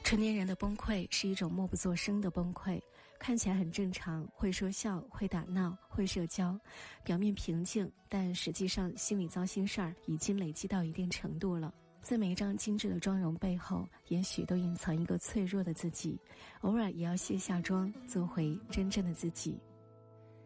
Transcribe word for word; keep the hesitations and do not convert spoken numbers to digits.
成年人的崩溃是一种默不作声的崩溃，看起来很正常，会说笑，会打闹，会社交，表面平静，但实际上心里糟心事儿已经累积到一定程度了。在每一张精致的妆容背后，也许都隐藏一个脆弱的自己，偶尔也要卸下妆，做回真正的自己。